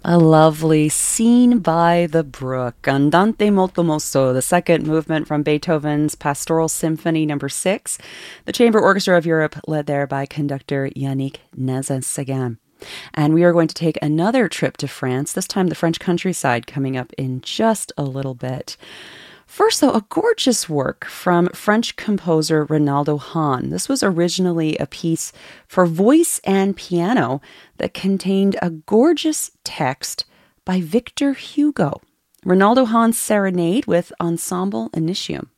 A lovely scene by the brook, Andante molto mosso, the second movement from Beethoven's Pastoral Symphony No. 6, the Chamber Orchestra of Europe, led there by conductor Yannick Nézet-Séguin. And we are going to take another trip to France, this time the French countryside, coming up in just a little bit. First, though, a gorgeous work from French composer Reynaldo Hahn. This was originally a piece for voice and piano that contained a gorgeous text by Victor Hugo. Reynaldo Hahn's Serenade with Ensemble Initium.